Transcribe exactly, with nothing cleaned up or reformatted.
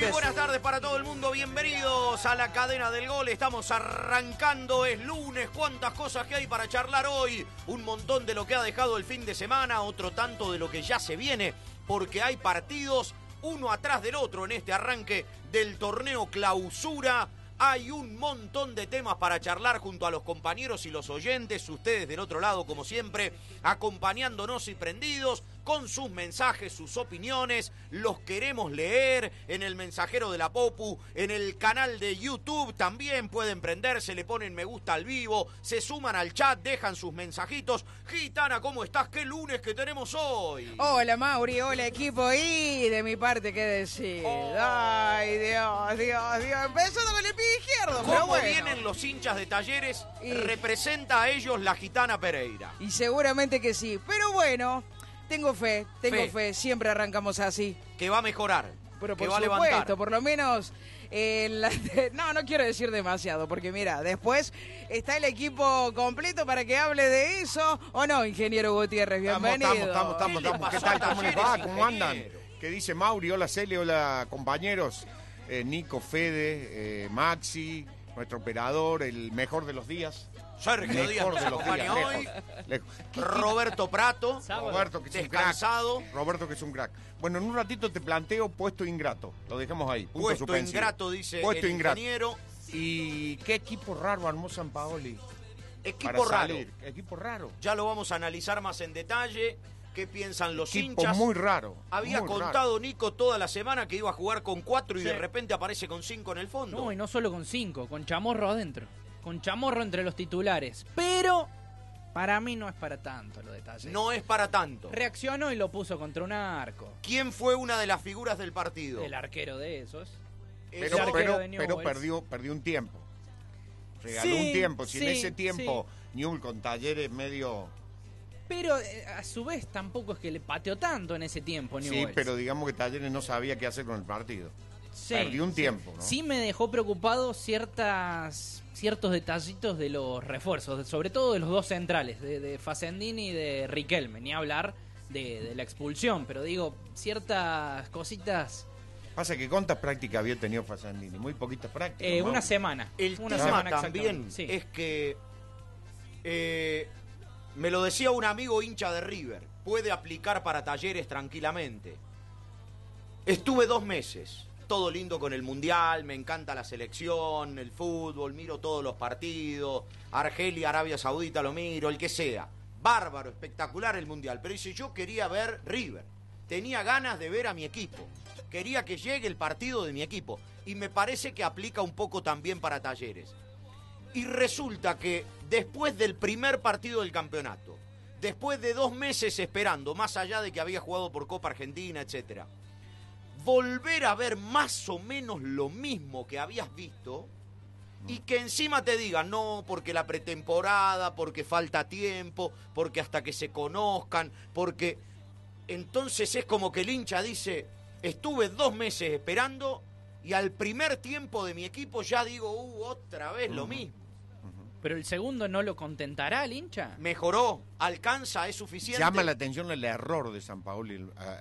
Muy buenas tardes para todo el mundo, bienvenidos a la cadena del gol, estamos arrancando, es lunes, cuántas cosas que hay para charlar hoy, un montón de lo que ha dejado el fin de semana, otro tanto de lo que ya se viene, porque hay partidos uno atrás del otro en este arranque del torneo Clausura. Hay un montón de temas para charlar junto a los compañeros y los oyentes, ustedes del otro lado como siempre, acompañándonos y prendidos con sus mensajes, sus opiniones, los queremos leer en el mensajero de la Popu, en el canal de YouTube también pueden prenderse, le ponen me gusta al vivo, se suman al chat, dejan sus mensajitos. Gitana, ¿cómo estás? ¿Qué lunes que tenemos hoy? Hola Mauri, hola equipo, y de mi parte, ¿qué decir? Oh. Ay, Dios, Dios, Dios, empezando con el pie izquierdo, ¿Cómo pero bueno. vienen los hinchas de Talleres? Y... representa a ellos la Gitana Pereira. Y seguramente que sí, pero bueno... Tengo fe, tengo fe. fe, siempre arrancamos así. Que va a mejorar, pero que por va supuesto, a levantar. Por lo menos, eh, la, no, no quiero decir demasiado, porque mira, después está el equipo completo para que hable de eso, ¿o no, ingeniero Gutiérrez? Bienvenido. Estamos, estamos, estamos, estamos. ¿Qué tal? ¿Cómo les va? ¿Cómo andan? ¿Qué dice Mauri? Hola Cele, hola compañeros. Eh, Nico, Fede, eh, Maxi, nuestro operador, el mejor de los días. Sergio Díaz nos acompaña hoy. Lejos. Roberto Prato. Roberto, que es descansado. un crack. Roberto, que es un crack. Bueno, en un ratito te planteo puesto ingrato. Lo dejamos ahí. Punto puesto suspensivo. ingrato, dice puesto el ingrato. ingeniero. ¿Y qué equipo raro armó Sampaoli? Equipo raro. Salir. Equipo raro. Ya lo vamos a analizar más en detalle. ¿Qué piensan los equipo hinchas? Muy raro. Había muy contado raro. Nico toda la semana que iba a jugar con cuatro y sí. de repente aparece con cinco en el fondo. No, y no solo con cinco, con Chamorro adentro. Con Chamorro entre los titulares. Pero para mí no es para tanto lo de Talleres. No es para tanto. Reaccionó y lo puso contra un arco. ¿Quién fue una de las figuras del partido? El arquero de esos. Pero, el pero, de pero perdió, perdió un tiempo. Regaló sí, un tiempo. Si sí, en ese tiempo sí. Newell con Talleres medio... Pero eh, a su vez tampoco es que le pateó tanto en ese tiempo Newell's. Sí, pero digamos que Talleres no sabía qué hacer con el partido. Sí, perdió un sí. tiempo, ¿no? Sí me dejó preocupado ciertas ciertos detallitos de los refuerzos, sobre todo de los dos centrales, de, de Facendini y de Riquelme, ni hablar de, de la expulsión, pero digo, ciertas cositas... Pasa que cuántas prácticas había tenido Facendini, muy poquitas prácticas. Eh, una semana. El una tema semana también sí. es que, eh, me lo decía un amigo hincha de River, puede aplicar para Talleres tranquilamente. Estuve dos meses... todo lindo con el Mundial, me encanta la selección, el fútbol, miro todos los partidos, Argelia, Arabia Saudita lo miro, el que sea. Bárbaro, espectacular el Mundial. Pero dice, yo quería ver River, tenía ganas de ver a mi equipo, quería que llegue el partido de mi equipo. Y me parece que aplica un poco también para Talleres. Y resulta que después del primer partido del campeonato, después de dos meses esperando, más allá de que había jugado por Copa Argentina, etcétera, volver a ver más o menos lo mismo que habías visto y que encima te digan, no, porque la pretemporada, porque falta tiempo, porque hasta que se conozcan, porque... Entonces es como que el hincha dice, estuve dos meses esperando y al primer tiempo de mi equipo ya digo, uh, otra vez lo mismo. Pero el segundo no lo contentará al hincha. Mejoró, alcanza, es suficiente. Llama la atención el error de Sampaoli